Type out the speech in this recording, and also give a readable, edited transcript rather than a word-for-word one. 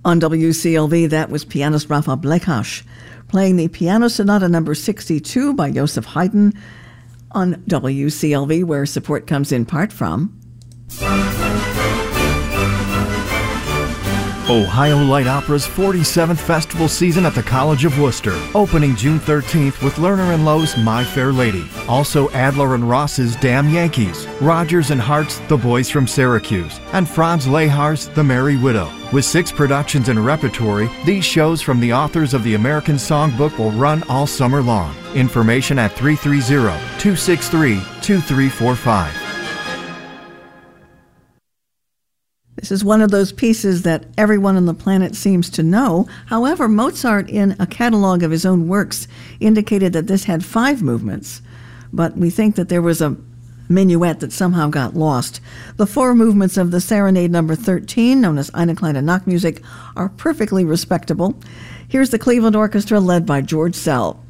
On WCLV, that was pianist Rafa Blekach playing the Piano Sonata No. 62 by Joseph Haydn on WCLV, where support comes in part from Ohio Light Opera's 47th festival season at the College of Worcester, opening June 13th with Lerner and Lowe's My Fair Lady. Also Adler and Ross's Damn Yankees, Rogers and Hart's The Boys from Syracuse, and Franz Lehar's The Merry Widow. With 6 productions in repertory, these shows from the authors of the American Songbook will run all summer long. Information at 330-263-2345. This is one of those pieces that everyone on the planet seems to know. However, Mozart, in a catalog of his own works, indicated that this had 5 movements, but we think that there was a minuet that somehow got lost. The 4 movements of the Serenade No. 13, known as Eine kleine Nachtmusik, are perfectly respectable. Here's the Cleveland Orchestra led by George Szell.